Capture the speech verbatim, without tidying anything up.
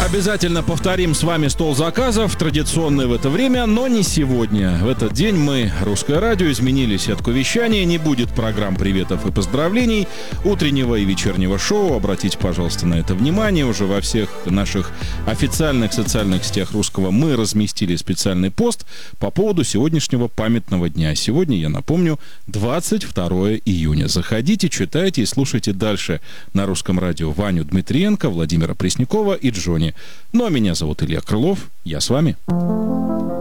Обязательно повторим с вами стол заказов, традиционный в это время, но не сегодня. В этот день мы, Русское радио, изменили сетку вещания. Не будет программ приветов и поздравлений, утреннего и вечернего шоу. Обратите, пожалуйста, на это внимание. Уже во всех наших официальных социальных сетях Русского мы разместили специальный пост по поводу сегодняшнего памятного дня. Сегодня, я напомню, двадцать второе июня. Заходите, читайте и слушайте дальше на Русском радио Ваню Дмитриенко, Владимира Преснякова и Джонни. Ну а меня зовут Илья Крылов. Я с вами.